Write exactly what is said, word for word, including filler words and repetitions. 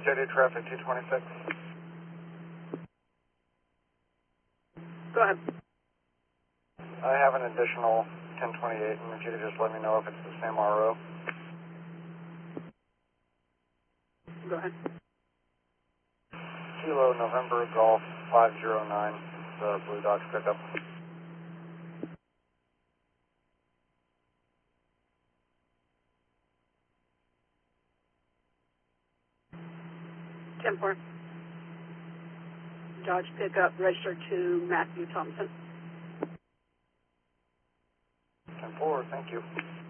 J D traffic two twenty-six. Go ahead. I have an additional ten twenty-eight, and if you could just let me know if it's the same R O. Go ahead. Kilo November Golf five zero nine, the Blue Dogs pickup. ten four. Dodge pickup registered to Matthew Thompson. ten four, thank you.